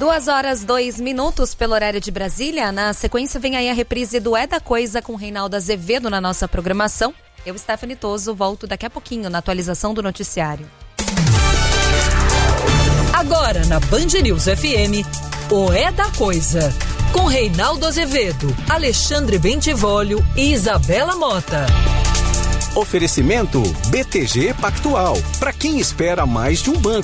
2h02 pelo horário de Brasília. Na sequência vem aí a reprise do É da Coisa com Reinaldo Azevedo na nossa programação. Eu, Stephanie Toso, volto daqui a pouquinho na atualização do noticiário. Agora na Band News FM, o É da Coisa, com Reinaldo Azevedo, Alexandre Bentivolio e Isabela Mota. Oferecimento BTG Pactual, para quem espera mais de um banco.